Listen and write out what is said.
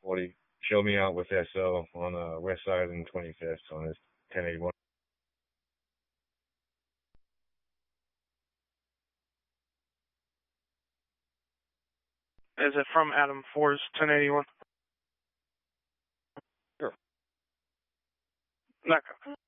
What he showed me out with SO on West Side and 25th on his 1081. Is it from Adam Ford's 1081? Sure. Okay.